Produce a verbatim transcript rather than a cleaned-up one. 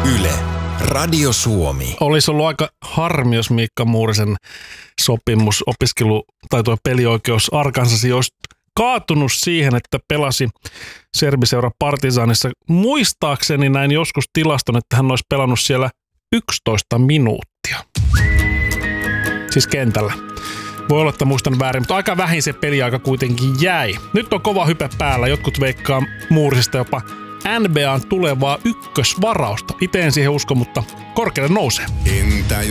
Yle, Radio Suomi. Olisi ollut aika harmi, jos Miikka Muurisen sopimus, opiskelu tai tuo pelioikeus Arkansasi olisi kaatunut siihen, että pelasi serbiseura Partizanissa. Muistaakseni näin joskus tilaston, että hän olisi pelannut siellä yksitoista minuuttia. Siis kentällä. Voi olla, että muistan väärin, mutta aika vähin se peliaika kuitenkin jäi. Nyt on kova hype päällä. Jotkut veikkaa Muurisesta jopa N B A:n tulevaa ykkösvarausta. Itse en siihen usko, mutta korkealle nousee. Entä